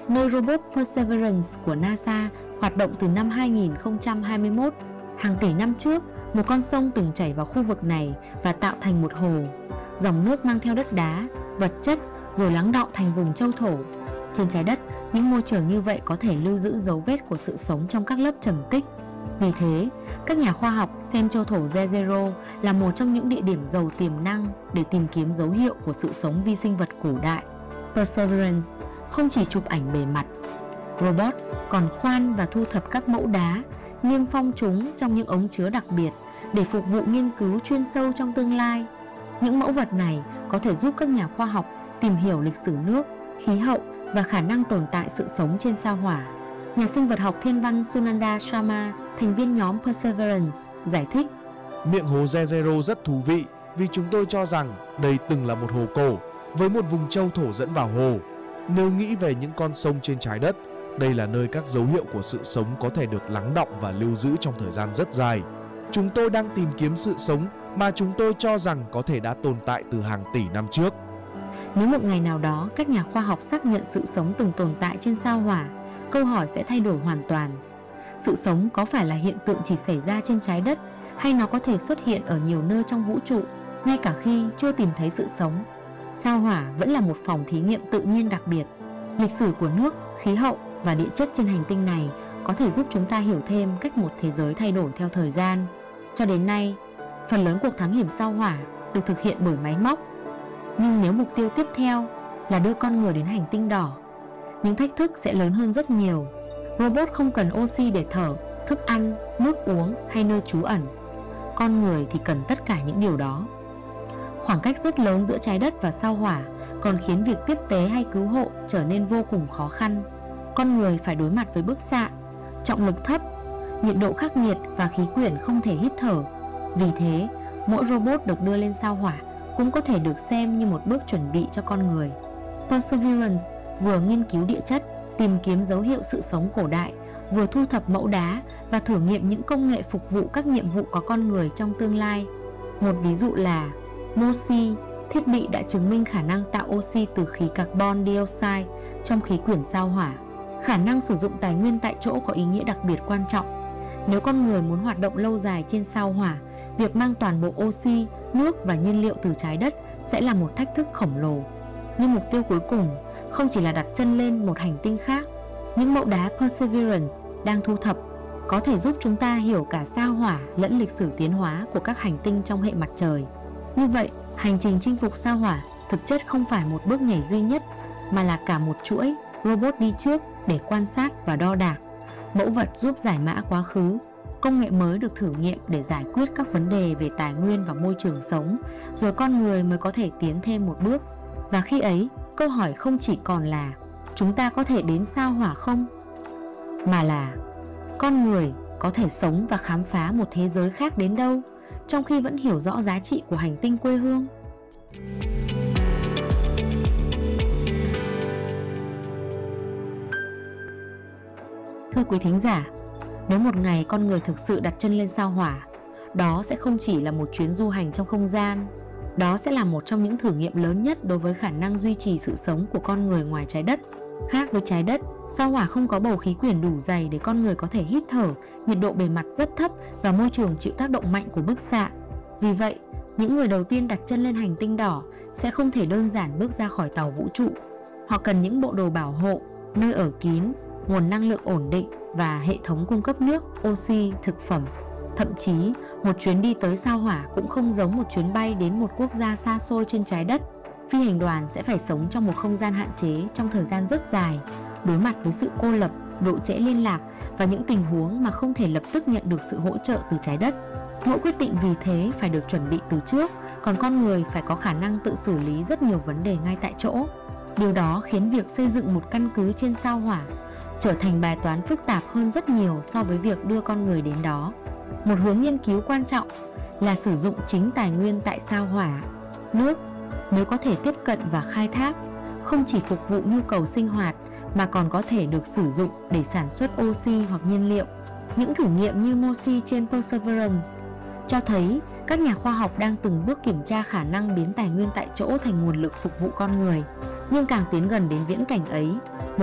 nơi robot Perseverance của NASA hoạt động từ năm 2021. Hàng tỷ năm trước, một con sông từng chảy vào khu vực này và tạo thành một hồ. Dòng nước mang theo đất đá, vật chất rồi lắng đọng thành vùng châu thổ. Trên trái đất, những môi trường như vậy có thể lưu giữ dấu vết của sự sống trong các lớp trầm tích. Vì thế, các nhà khoa học xem châu thổ Jezero là một trong những địa điểm giàu tiềm năng để tìm kiếm dấu hiệu của sự sống vi sinh vật cổ đại. Perseverance không chỉ chụp ảnh bề mặt, robot còn khoan và thu thập các mẫu đá, niêm phong chúng trong những ống chứa đặc biệt để phục vụ nghiên cứu chuyên sâu trong tương lai. Những mẫu vật này có thể giúp các nhà khoa học tìm hiểu lịch sử nước, khí hậu và khả năng tồn tại sự sống trên sao Hỏa. Nhà sinh vật học thiên văn Sunanda Sharma, thành viên nhóm Perseverance, giải thích: Miệng hồ Jezero rất thú vị vì chúng tôi cho rằng đây từng là một hồ cổ với một vùng châu thổ dẫn vào hồ. Nếu nghĩ về những con sông trên trái đất, đây là nơi các dấu hiệu của sự sống có thể được lắng đọng và lưu giữ trong thời gian rất dài. Chúng tôi đang tìm kiếm sự sống mà chúng tôi cho rằng có thể đã tồn tại từ hàng tỷ năm trước. Nếu một ngày nào đó các nhà khoa học xác nhận sự sống từng tồn tại trên sao Hỏa, câu hỏi sẽ thay đổi hoàn toàn. Sự sống có phải là hiện tượng chỉ xảy ra trên trái đất, hay nó có thể xuất hiện ở nhiều nơi trong vũ trụ, ngay cả khi chưa tìm thấy sự sống? Sao Hỏa vẫn là một phòng thí nghiệm tự nhiên đặc biệt. Lịch sử của nước, khí hậu và địa chất trên hành tinh này có thể giúp chúng ta hiểu thêm cách một thế giới thay đổi theo thời gian. Cho đến nay, phần lớn cuộc thám hiểm sao Hỏa được thực hiện bởi máy móc. Nhưng nếu mục tiêu tiếp theo là đưa con người đến hành tinh đỏ, những thách thức sẽ lớn hơn rất nhiều. Robot không cần oxy để thở, thức ăn, nước uống hay nơi trú ẩn. Con người thì cần tất cả những điều đó. Khoảng cách rất lớn giữa trái đất và sao Hỏa còn khiến việc tiếp tế hay cứu hộ trở nên vô cùng khó khăn. Con người phải đối mặt với bức xạ, trọng lực thấp, nhiệt độ khắc nghiệt và khí quyển không thể hít thở. Vì thế, mỗi robot được đưa lên sao Hỏa cũng có thể được xem như một bước chuẩn bị cho con người. Perseverance vừa nghiên cứu địa chất, tìm kiếm dấu hiệu sự sống cổ đại, vừa thu thập mẫu đá và thử nghiệm những công nghệ phục vụ các nhiệm vụ có con người trong tương lai. Một ví dụ là MOSI, thiết bị đã chứng minh khả năng tạo oxy từ khí carbon dioxide trong khí quyển sao Hỏa. Khả năng sử dụng tài nguyên tại chỗ có ý nghĩa đặc biệt quan trọng. Nếu con người muốn hoạt động lâu dài trên sao Hỏa, việc mang toàn bộ oxy, nước và nhiên liệu từ trái đất sẽ là một thách thức khổng lồ. Nhưng mục tiêu cuối cùng không chỉ là đặt chân lên một hành tinh khác. Những mẫu đá Perseverance đang thu thập có thể giúp chúng ta hiểu cả sao Hỏa lẫn lịch sử tiến hóa của các hành tinh trong hệ mặt trời. Như vậy, hành trình chinh phục sao Hỏa thực chất không phải một bước nhảy duy nhất, mà là cả một chuỗi robot đi trước để quan sát và đo đạc. Mẫu vật giúp giải mã quá khứ, công nghệ mới được thử nghiệm để giải quyết các vấn đề về tài nguyên và môi trường sống, rồi con người mới có thể tiến thêm một bước. Và khi ấy, câu hỏi không chỉ còn là chúng ta có thể đến sao Hỏa không, mà là con người có thể sống và khám phá một thế giới khác đến đâu, trong khi vẫn hiểu rõ giá trị của hành tinh quê hương. Thưa quý thính giả, nếu một ngày con người thực sự đặt chân lên sao Hỏa, đó sẽ không chỉ là một chuyến du hành trong không gian. Đó sẽ là một trong những thử nghiệm lớn nhất đối với khả năng duy trì sự sống của con người ngoài trái đất. Khác với trái đất, sao Hỏa không có bầu khí quyển đủ dày để con người có thể hít thở, nhiệt độ bề mặt rất thấp và môi trường chịu tác động mạnh của bức xạ. Vì vậy, những người đầu tiên đặt chân lên hành tinh đỏ sẽ không thể đơn giản bước ra khỏi tàu vũ trụ. Họ cần những bộ đồ bảo hộ, nơi ở kín, nguồn năng lượng ổn định và hệ thống cung cấp nước, oxy, thực phẩm. Thậm chí, một chuyến đi tới sao Hỏa cũng không giống một chuyến bay đến một quốc gia xa xôi trên trái đất. Phi hành đoàn sẽ phải sống trong một không gian hạn chế trong thời gian rất dài, đối mặt với sự cô lập, độ trễ liên lạc và những tình huống mà không thể lập tức nhận được sự hỗ trợ từ trái đất. Mỗi quyết định vì thế phải được chuẩn bị từ trước, còn con người phải có khả năng tự xử lý rất nhiều vấn đề ngay tại chỗ. Điều đó khiến việc xây dựng một căn cứ trên sao Hỏa trở thành bài toán phức tạp hơn rất nhiều so với việc đưa con người đến đó. Một hướng nghiên cứu quan trọng là sử dụng chính tài nguyên tại sao Hỏa. Nước, nếu có thể tiếp cận và khai thác, không chỉ phục vụ nhu cầu sinh hoạt mà còn có thể được sử dụng để sản xuất oxy hoặc nhiên liệu. Những thử nghiệm như MOSI trên Perseverance cho thấy các nhà khoa học đang từng bước kiểm tra khả năng biến tài nguyên tại chỗ thành nguồn lực phục vụ con người. Nhưng càng tiến gần đến viễn cảnh ấy,